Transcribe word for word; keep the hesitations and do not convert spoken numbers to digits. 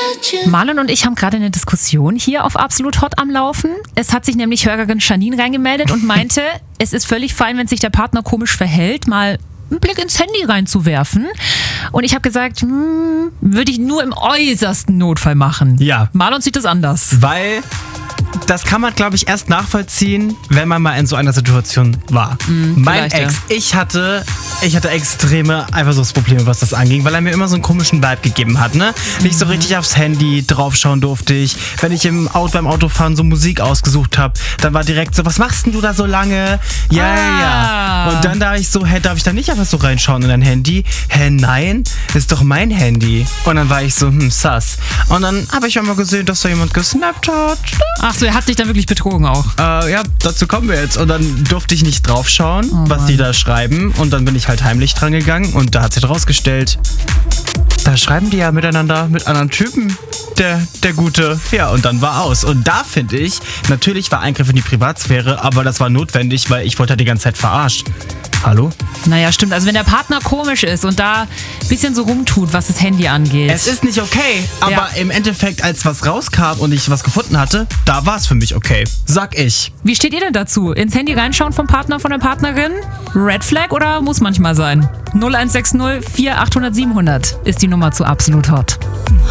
Marlon und ich haben gerade eine Diskussion hier auf Absolut Hot am Laufen. Es hat sich nämlich Hörerin Janine reingemeldet und meinte, es ist völlig fein, wenn sich der Partner komisch verhält, mal einen Blick ins Handy reinzuwerfen. Und ich habe gesagt, hm, würde ich nur im äußersten Notfall machen. Ja. Marlon sieht das anders. Weil das kann man, glaube ich, erst nachvollziehen, wenn man mal in so einer Situation war. Mm, mein Ex, ja. ich hatte ich hatte extreme Eifersuchtsprobleme, was das anging, weil er mir immer so einen komischen Vibe gegeben hat, ne? Nicht mm. so richtig aufs Handy draufschauen durfte ich. Wenn ich im Auto, beim Autofahren so Musik ausgesucht habe, dann war direkt so, was machst denn du da so lange? Ja, ah. ja, ja. Und dann dachte ich so, hä, darf ich da nicht einfach so reinschauen in dein Handy? Hä, nein, ist doch mein Handy. Und dann war ich so, hm, sass. Und dann habe ich einmal gesehen, dass da jemand gesnappt hat. Ach so, er hat dich dann wirklich betrogen auch. Äh, ja, dazu kommen wir jetzt. Und dann durfte ich nicht draufschauen, oh, was Mann. die da schreiben. Und dann bin ich halt heimlich dran gegangen und da hat sich rausgestellt, da schreiben die ja miteinander mit anderen Typen, der, der Gute. Ja, und dann war aus. Und da finde ich, natürlich war Eingriff in die Privatsphäre, aber das war notwendig, weil ich wurde halt die ganze Zeit verarscht. Hallo? Naja, stimmt. Also wenn der Partner komisch ist und da ein bisschen so rumtut, was das Handy angeht. Es ist nicht okay, aber ja. im Endeffekt, als was rauskam und ich was gefunden hatte, da war es für mich okay. Sag ich. Wie steht ihr denn dazu? Ins Handy reinschauen vom Partner, von der Partnerin? Red Flag oder muss manchmal sein? null eins sechs null vier achthundert siebenhundert ist die Nummer zu Absolut Hot.